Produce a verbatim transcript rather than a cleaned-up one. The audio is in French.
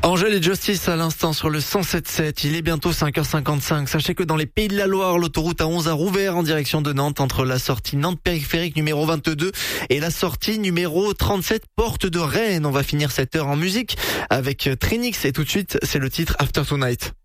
Angèle et Justice à l'instant sur le cent sept sept. Il est bientôt cinq heures cinquante-cinq. Sachez que dans les Pays de la Loire, l'autoroute A onze a rouvert en direction de Nantes entre la sortie Nantes périphérique numéro vingt-deux et la sortie numéro trente-sept porte de Rennes. On va finir cette heure en musique avec Trinix et tout de suite, c'est le titre After Tonight.